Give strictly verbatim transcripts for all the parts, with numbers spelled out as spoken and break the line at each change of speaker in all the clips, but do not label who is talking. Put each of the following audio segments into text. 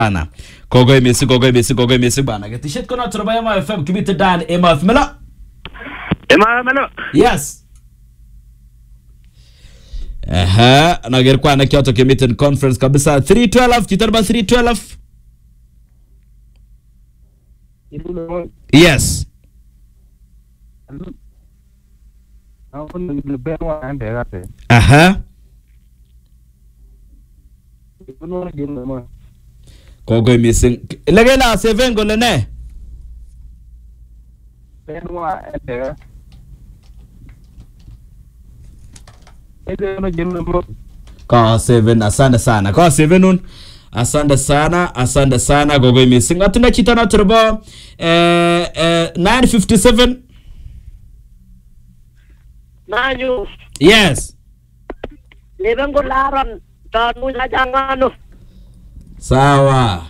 Ana. Kogoi misi, kogoi misi, kogoi misi bana. Getishet kona turaba Ema F M kibite dan Ema F M melo.
Ema F M melo.
Yes. Aha, nager kwa na Kyoto Meeting Conference kabisa three twelve kitarba three twelve. Yes. Aha. Kogoi missing. Legela seven gole ne. Ka seven asante sana. Ka seven un. Asante sana, asante sana kogoi missing. Atuna chita na turbo eh eh nine fifty-seven.
Nanyu.
Yes.
Lebengo laron tanu jangano.
Sawa.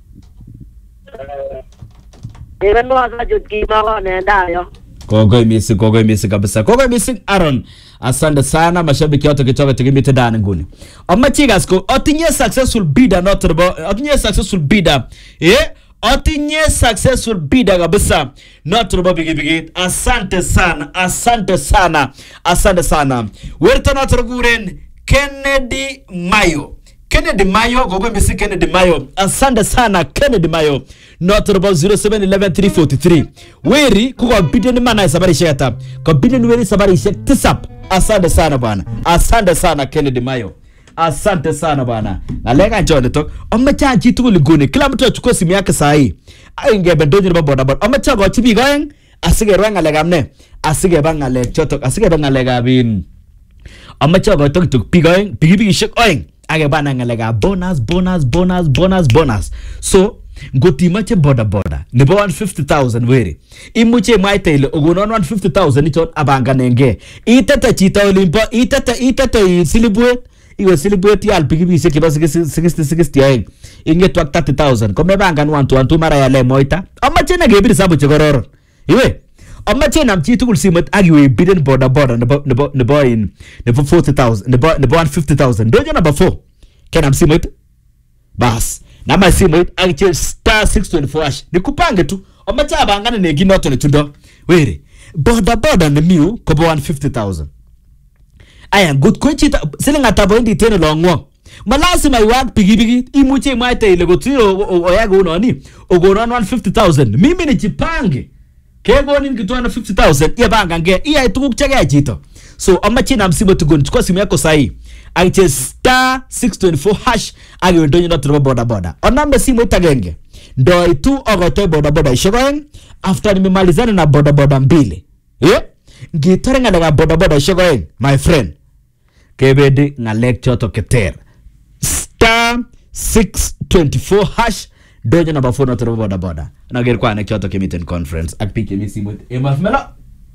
Lebengo asa jutki mawa nenda yo.
Kogoi missing, kogoi missing kabisa. Kogoi missing Aaron. Asante sana mashabiki wote kutoka Tegemite ndani nguni. Amachiga sko otinye successful bidder not about otinye successful bidder. Eh? Otinye successful bidder kabisa. Not about bigi bigi. Asante sana, asante sana, asante sana. Werta not guren Kennedy Mayo. Kennedy Mayo, gogo misi Kennedy Mayo. Asante sana Kennedy Mayo. Not about zero seven one one three four three. Weri kuko bideni mana sabari sheta. Ko bideni weri sabari sheta tisap. Asante sana bwana. Asante sana Kennedy Mayo. Asante sana bwana. Nalega njone tok. Omecha jitu kuliguni. Kila mtu achukue simu yake saa hii. Ainge bendonyi na boda boda. Omecha go chibi goyeng. Asige ranga legamne. Asige banga leg chotok. Asige banga legabin. Omecha go tok tok pigoyeng. Pigi pigi shek oyeng. Age bana ngalega bonus bonus bonus bonus bonus. So ngoti mache boda boda nebo one hundred fifty thousand weri imuche maite ile ogonon one hundred fifty thousand ichot abanga nenge itata chita olimpo itata itata silibwet iwe silibwet yal pikipiki kiba sixty sixty aeng ingetu ak thirty thousand kome bangan one to one two mara yale moita amache na gebir sabu che kororon iwe amache nam chi tugul simet agiwe bidden boda boda nebo nebo nebo in nebo forty thousand nebo nebo one hundred fifty thousand dojo number four kenam simet bas nama simu anche star six twenty-four hash nikupange tu omacha abangana negi noto ne tundo were boda boda ne miu ko one hundred fifty thousand aya good kwechita silinga tabo ndi teno longwo malasima iwag pigi pigi imuche maite ile gotiro oyago unoni ogono one hundred fifty thousand mimi ni jipange kego ni kitu one hundred fifty thousand yabanga nge iya tukuk chege jito so amache na msimu tugon chukua simu yako sahi anche star six twenty-four hash agi wendonyo na turoba boda boda onambe simu itagenge ndo itu ogote boda boda ishogoeng after nimemalizana na boda boda mbili eh ngitore ngalaga boda boda ishogoeng my friend kebedi ngalek choto keter star six twenty-four hash donyo number four na turoba boda boda nager kwa nek choto Meeting Conference akpike mi simu Ema F M melo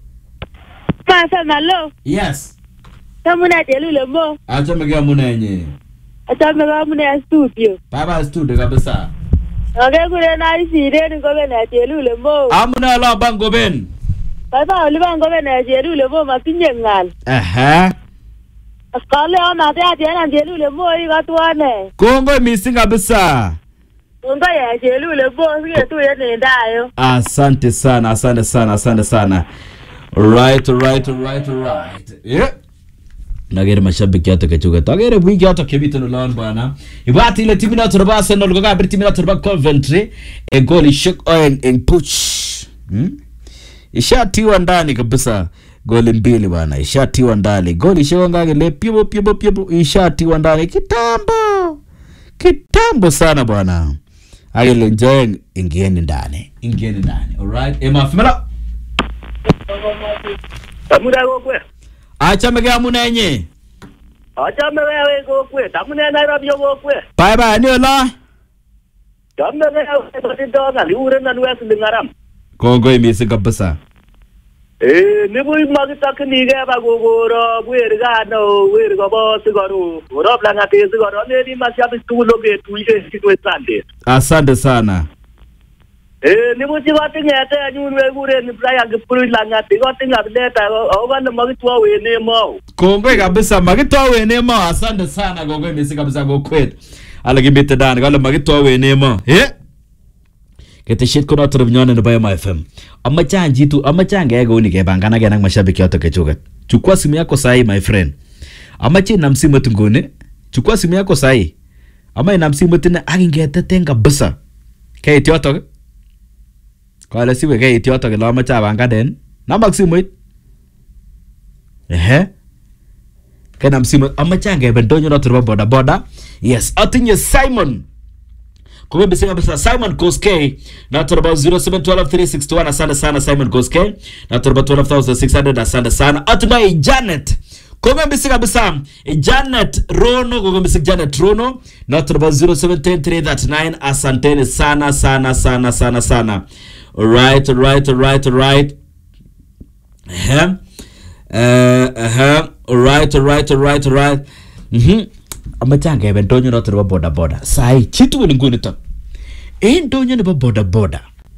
Pasa malo.
Yes.
Tamuna telule mo.
Acha mega munenye.
Acha mega mune studio.
Baba studio kabisa.
Oge kule na isire ni gobe na telule mo.
Amuna la bango ben.
Baba oli bango ben na telule mo matinye ngal.
Aha.
Askale ama te ati na telule mo i gatwane.
Kongo missing kabisa.
Kongo ya telule mo sike tu yene ndayo.
Asante sana, asante sana, asante sana. Right, right, right, right. Yeah. Nagere mashabiki yote kechuga. Tagere wiki yote kebito nulon bwana. Ibati ile timu na turba Arsenal goga abiri timu na turba Coventry e goal shot on en push. Hmm? Ishatiwa ndani kabisa goli mbili bwana. Ishatiwa ndani. Goli shonga ile pibo pibo pibo ishatiwa ndani kitambo. Kitambo sana bwana. Ayele enjoy ingieni ndani. Ingieni ndani. All right. Ema F M melo.
Tamuna gokwe.
Acha mega munenye.
Acha mewe gokwe. Tamuna Nairobi gokwe.
Bye bye ni ola.
Tamuna mewe batidoga liure na nuesu lingaram.
Kongo imisi kabisa.
Eh nibu magitaka nige bagogoro bwerga no werga boss goro. Rob langa tezi goro neri mashabi tulo getu ile kitwe sande.
Asante sana.
Eh nibu chibati ngete anyunwe gure ni playa gepuru langa tigoti ngabdeta ogana magitwa wene mo.
Kongo kabisa magitwa wene mo asante sana Kongo imisi kabisa gokwet. ala kimite dan kale makitwa wenemo eh keteshet kono torob nyone nebo M F M amache anjitu amache angeke uni kebangana ke nak mashabiki yote kechuket. Chukua simu yako sahi my friend, amache nam simu nguni. Chukua simu yako sahi ama nam simu tena akingeteten kabisa kait yotok kale siwe kait yotok la amache abangaden namak simu ehe kenam simu amache angebe ndonyo noto nebo boda boda. Yes, atinye Simon Kwa mbisi kabisa Simon Koske na turba zero seven one two three six two one. Asante sana Simon Koske na turba twelve thousand six hundred. Asante sana. Atuna Janet kwa mbisi kabisa Janet Rono kwa mbisi Janet Rono na turba zero seven one zero three three nine. Asante sana sana sana sana sana. Alright alright alright alright. Uh-huh. Uh, uh-huh. Alright alright alright alright. Mhm. Amachanga even donyo not about boda boda. Sai chitu will go to ain't donyo about boda boda.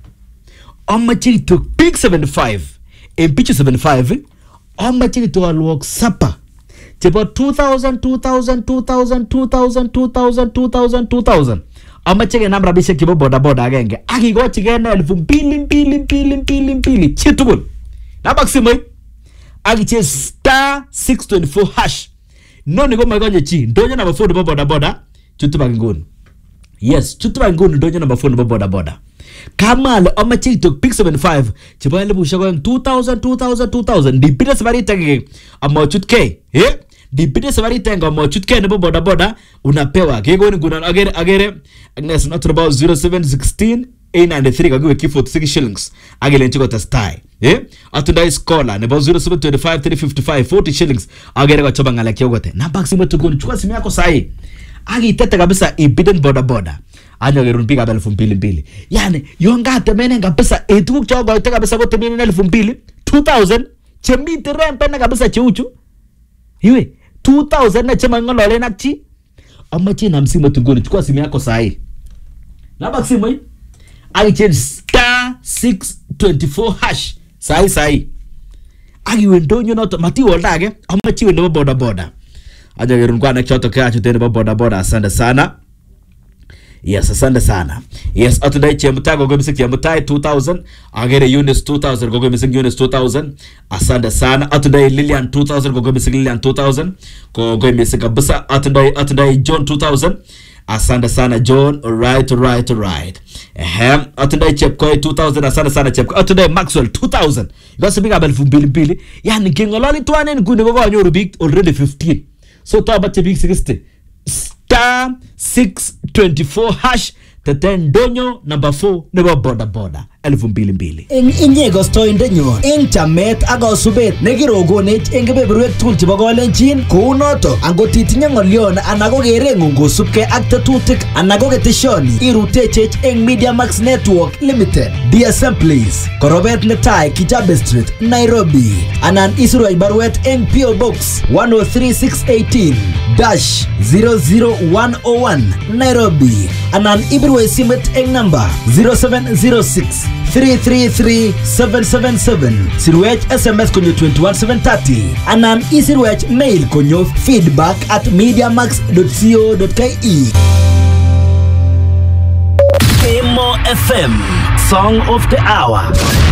Amachi to Pig seventy-five, in pitch seventy-five, Amachi to a walk supper. It's about two thousand, two thousand, two thousand, two thousand, two thousand, two thousand, two thousand. Amachi and Amrabi Kibo boda boda again. Aki got again and from peeling, peeling, peeling, peeling, peeling. Chitu. Nabaximate. Aki star six twenty-four hash. No ni goma gonye chi ndonyo na phone boda boda chutuba nguni. Yes, chutuba nguni ndonyo na phone boda boda. Kama le amachi to Pig seventy-five chiba ele busha going two thousand two thousand two thousand dipite sabari tenge ama chutke eh dipite sabari tenge ama chutke ne boda boda unapewa kego ni nguna agere agere Agnes not about zero seven one six eight nine three kagiwe ki forty-six shillings agele nchiko testai eh atundai scholar ne about zero seven two five three five five forty shillings agere kwa choba ngala kiogote na baksi mtu kuni chukua simu yako sahi agi tete kabisa ibiden boda boda anyo gerun piga elfu mbili mbili yani yonga temene kabisa etu chogo tete kabisa ko temene elfu mbili two thousand chemi terempe na kabisa cheuchu iwe two thousand na chema ngolole nakchi amachi na msimu tungoni chukua simu yako sahi na baksi mwe I change star six twenty-four hash. Sai sai. Agi wendonyo noto mati woldage amachi wendo boda boda. Aja gerun kwa na choto kya chutene boda boda. Asante sana. Yes, asante sana. Yes, atudai chemutai gogo misik chemutai two thousand. Agere Eunice two thousand gogo misik Eunice two thousand. Asante sana. Atudai Lilian two thousand gogo misik Lilian two thousand. Gogo misik kabisa. Atudai atudai John two thousand. Asante sana John. Alright, alright, alright. Ehem, atundai Chepkoi two thousand. Asante sana Chepkoi. Atundai Maxwell two thousand. Because big abel fu bili bili. Yani kingolani tuane ngune gogo anyoru big already fifteen. So to abache big sixty. Star six twenty-four hash. Teten donyo number four nebo boda boda. Elfu mbili mbili.
Eng inye gosto indenyo. Eng chamet aga subet. Negiro gonech eng beberwek tugul chebo kolenjin kou noto. Angot itinye ngolion anan ko kerengung kosubke ak tetutik anan ko keteshoni irutechech eng Media Max Network Limited. D S M please. Korobet netai Kijabe Street, Nairobi. Anan isirwai barwet eng P O Box one oh three six one eight dash zero zero one oh one Nairobi. Anan ibirwai simet eng number zero seven zero six three three three seven seven seven. Sirwech S M S konyo twenty-one seven thirty. Anan isirwech mail konyo feedback at mediamax dot co dot ke. Emo F M Song of the Hour.